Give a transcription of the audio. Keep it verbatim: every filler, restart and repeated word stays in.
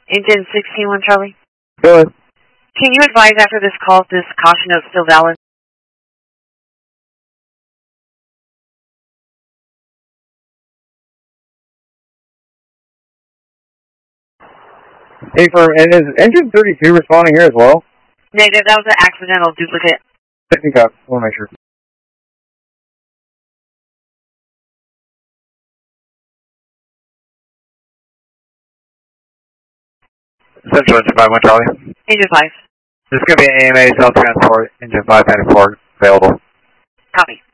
Engine sixteen one Charlie. Go ahead. Can you advise after this call if this caution is still valid? Hey, for, and is engine thirty-two responding here as well? Negative, that was an accidental duplicate. Second cop, I want to make sure. Central Engine five one Charlie. Engine five. There's going to be an A M A self-transport, Engine five ninety-four available. Copy.